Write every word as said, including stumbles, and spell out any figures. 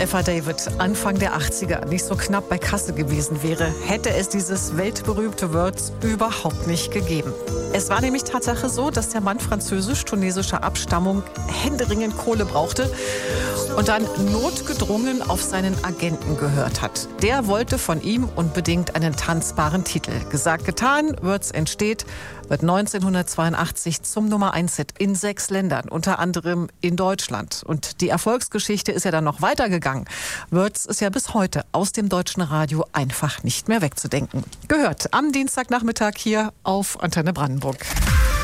Eva David, Anfang der achtziger, nicht so knapp bei Kasse gewesen wäre, hätte es dieses weltberühmte Words überhaupt nicht gegeben. Es war nämlich Tatsache so, dass der Mann französisch-tunesischer Abstammung händeringend Kohle brauchte und dann notgedrungen auf seinen Agenten gehört hat. Der wollte von ihm unbedingt einen tanzbaren Titel. Gesagt, getan, Words entsteht, wird neunzehnhundertzweiundachtzig zum Nummer eins Hit in sechs Ländern, unter anderem in Deutschland. Und die Erfolgsgeschichte ist ja dann noch weitergegangen. Words ist ja bis heute aus dem deutschen Radio einfach nicht mehr wegzudenken. Gehört am Dienstagnachmittag hier auf Antenne Brandenburg.